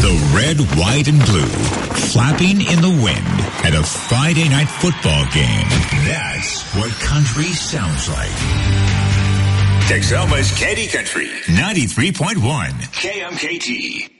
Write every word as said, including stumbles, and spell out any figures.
The red, white, and blue flapping in the wind at a Friday night football game. That's what country sounds like. Texoma's Candy Country, ninety-three point one K M K T.